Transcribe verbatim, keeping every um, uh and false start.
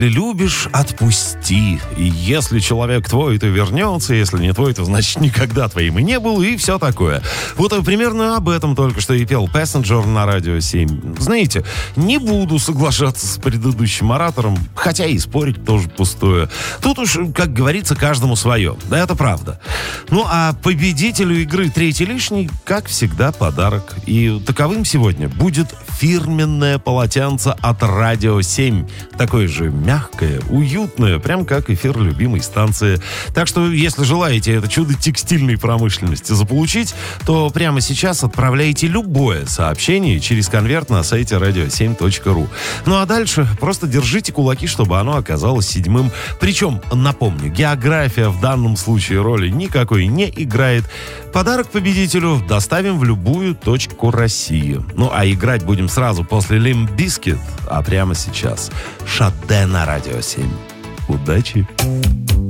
Любишь — отпусти. И если человек твой, то вернется. Если не твой, то значит никогда твоим и не был. И все такое. Вот примерно об этом только что и пел Passenger на Радио семь. Знаете, не буду соглашаться с предыдущим оратором. Хотя и спорить тоже пустое. Тут уж, как говорится, каждому свое. Да, это правда. Ну, а победителю игры «Третий лишний», как всегда, подарок. И таковым сегодня будет фирменное полотенце от Радио семь. Такое же мягкое, уютное, прям как эфир любимой станции. Так что, если желаете это чудо текстильной промышленности заполучить, то прямо сейчас отправляйте любое сообщение через конверт на сайте радио семь точка ру. Ну а дальше просто держите кулаки, чтобы оно оказалось седьмым. Причем, напомню, география в данном случае роли никакой не играет. Подарок победителю доставим в любую точку России. Ну а играть будем сразу после Limp Bizkit, а прямо сейчас Шаде на Радио семь. Удачи!